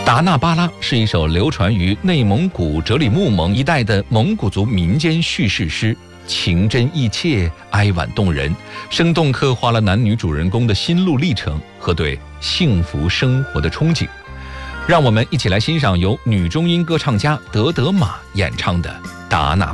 达那巴拉是一首流传于内蒙古哲里木盟一带的蒙古族民间叙事诗，情真意切，哀婉动人，生动刻画了男女主人公的心路历程和对幸福生活的憧憬。让我们一起来欣赏由女中音歌唱家德德玛演唱的《达那